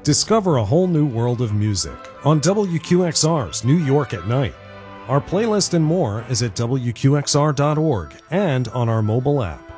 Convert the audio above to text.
Discover a whole new world of music on WQXR's New York at Night. Our playlist and more is at WQXR.org and on our mobile app.